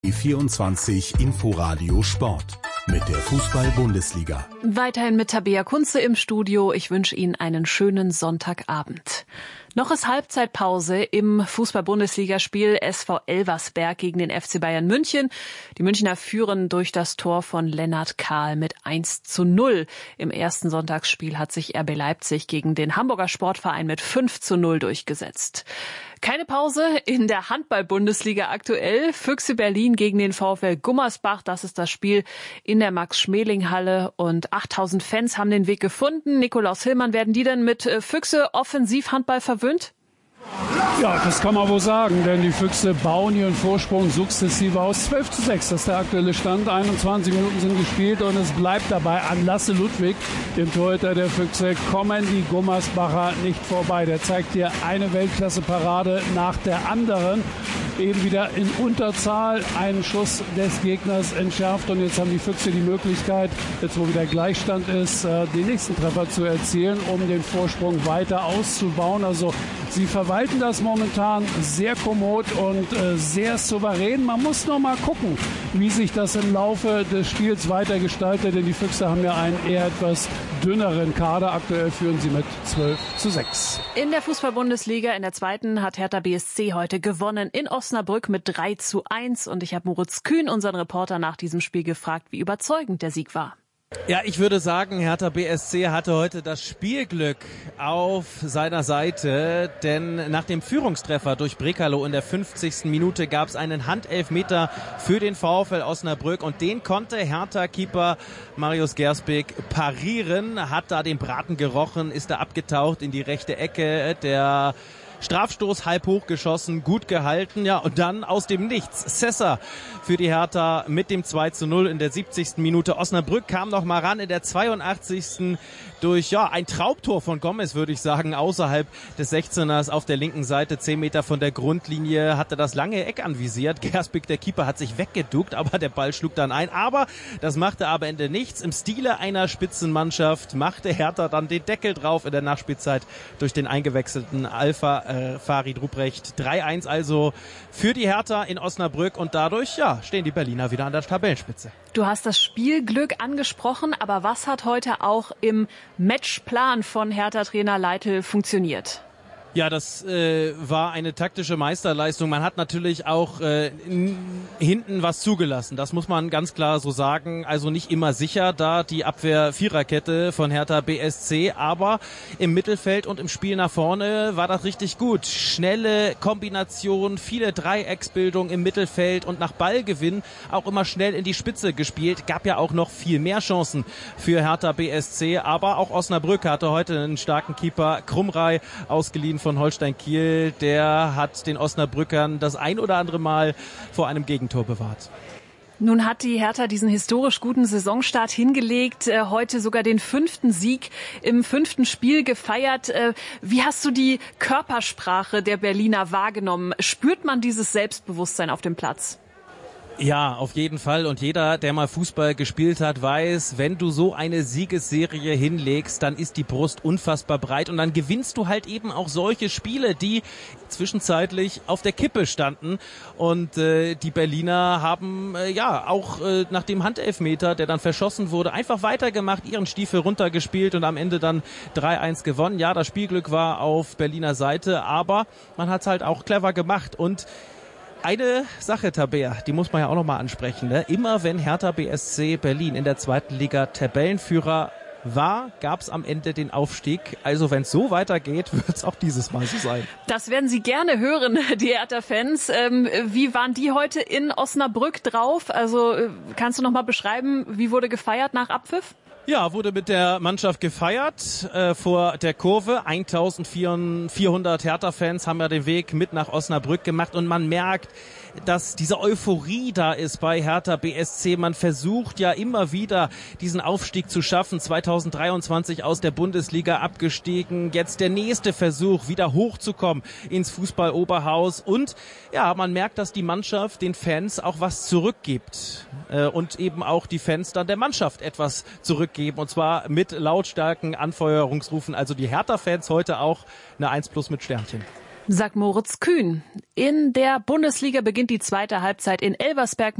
Die 24 Inforadio Sport mit der Fußball-Bundesliga. Weiterhin mit Tabea Kunze im Studio. Ich wünsche Ihnen einen schönen Sonntagabend. Noch ist Halbzeitpause im Fußball-Bundesligaspiel SV Elversberg gegen den FC Bayern München. Die Münchner führen durch das Tor von Lennart Kahl mit 1:0. Im ersten Sonntagsspiel hat sich RB Leipzig gegen den Hamburger Sportverein mit 5:0 durchgesetzt. Keine Pause in der Handball-Bundesliga aktuell. Füchse Berlin gegen den VfL Gummersbach. Das ist das Spiel in der Max-Schmeling-Halle und 8000 Fans haben den Weg gefunden. Nikolaus Hillmann, werden die denn mit Füchse Offensivhandball verwöhnt? Ja, das kann man wohl sagen, denn die Füchse bauen ihren Vorsprung sukzessive aus. 12:6, das ist der aktuelle Stand. 21 Minuten sind gespielt und es bleibt dabei. An Lasse Ludwig, dem Torhüter der Füchse, kommen die Gummersbacher nicht vorbei. Der zeigt hier eine Weltklasse-Parade nach der anderen. Eben wieder in Unterzahl, einen Schuss des Gegners entschärft und jetzt haben die Füchse die Möglichkeit, jetzt wo wieder Gleichstand ist, den nächsten Treffer zu erzielen, um den Vorsprung weiter auszubauen. Also sie verwalten das momentan sehr kommod und sehr souverän. Man muss noch mal gucken, wie sich das im Laufe des Spiels weiter gestaltet, denn die Füchse haben ja einen eher etwas dünneren Kader. Aktuell führen sie mit 12:6. In der Fußball-Bundesliga in der zweiten hat Hertha BSC heute gewonnen in Osnabrück mit 3:1 und ich habe Moritz Kühn, unseren Reporter, nach diesem Spiel gefragt, wie überzeugend der Sieg war. Ja, ich würde sagen, Hertha BSC hatte heute das Spielglück auf seiner Seite, denn nach dem Führungstreffer durch Brekalo in der 50. Minute gab es einen Handelfmeter für den VfL Osnabrück und den konnte Hertha-Keeper Marius Gersbeek parieren, hat da den Braten gerochen, ist da abgetaucht in die rechte Ecke, der Strafstoß halb hoch geschossen, gut gehalten, ja, und dann aus dem Nichts Sessa für die Hertha mit dem 2:0 in der 70. Minute. Osnabrück kam noch mal ran in der 82. durch ein Traumtor von Gomez, würde ich sagen, außerhalb des 16ers auf der linken Seite, 10 Meter von der Grundlinie, hatte das lange Eck anvisiert. Gersbeek, der Keeper, hat sich weggeduckt, aber der Ball schlug dann ein. Aber das machte am Ende nichts. Im Stile einer Spitzenmannschaft machte Hertha dann den Deckel drauf in der Nachspielzeit durch den eingewechselten Farid Ruprecht. 3:1 also für die Hertha in Osnabrück und dadurch stehen die Berliner wieder an der Tabellenspitze. Du hast das Spielglück angesprochen, aber was hat heute auch im Matchplan von Hertha-Trainer Leitl funktioniert? Ja, das war eine taktische Meisterleistung. Man hat natürlich auch hinten was zugelassen. Das muss man ganz klar so sagen. Also nicht immer sicher, da die Abwehr-Viererkette von Hertha BSC. Aber im Mittelfeld und im Spiel nach vorne war das richtig gut. Schnelle Kombination, viele Dreiecksbildung im Mittelfeld und nach Ballgewinn auch immer schnell in die Spitze gespielt. Gab ja auch noch viel mehr Chancen für Hertha BSC. Aber auch Osnabrück hatte heute einen starken Keeper, Krumrei, ausgeliehen von Holstein Kiel, der hat den Osnabrückern das ein oder andere Mal vor einem Gegentor bewahrt. Nun hat die Hertha diesen historisch guten Saisonstart hingelegt, heute sogar den 5. Sieg im 5. Spiel gefeiert. Wie hast du die Körpersprache der Berliner wahrgenommen? Spürt man dieses Selbstbewusstsein auf dem Platz? Ja, auf jeden Fall. Und jeder, der mal Fußball gespielt hat, weiß, wenn du so eine Siegesserie hinlegst, dann ist die Brust unfassbar breit und dann gewinnst du halt eben auch solche Spiele, die zwischenzeitlich auf der Kippe standen. Und die Berliner haben auch nach dem Handelfmeter, der dann verschossen wurde, einfach weitergemacht, ihren Stiefel runtergespielt und am Ende dann 3:1 gewonnen. Ja, das Spielglück war auf Berliner Seite, aber man hat es halt auch clever gemacht. Und eine Sache, Tabea, die muss man ja auch nochmal ansprechen. Ne? Immer wenn Hertha BSC Berlin in der zweiten Liga Tabellenführer war, gab es am Ende den Aufstieg. Also wenn es so weitergeht, wird es auch dieses Mal so sein. Das werden Sie gerne hören, die Hertha-Fans. Wie waren die heute in Osnabrück drauf? Also kannst du nochmal beschreiben, wie wurde gefeiert nach Abpfiff? Ja, wurde mit der Mannschaft gefeiert vor der Kurve. 1400 Hertha-Fans haben ja den Weg mit nach Osnabrück gemacht und man merkt, dass diese Euphorie da ist bei Hertha BSC. Man versucht ja immer wieder diesen Aufstieg zu schaffen. 2023 aus der Bundesliga abgestiegen. Jetzt der nächste Versuch, wieder hochzukommen ins Fußball-Oberhaus. Und ja, man merkt, dass die Mannschaft den Fans auch was zurückgibt. Und eben auch die Fans dann der Mannschaft etwas zurückgeben. Und zwar mit lautstarken Anfeuerungsrufen. Also die Hertha-Fans heute auch eine 1+ mit Sternchen. sagt Moritz Kühn. In der Bundesliga beginnt die zweite Halbzeit in Elversberg.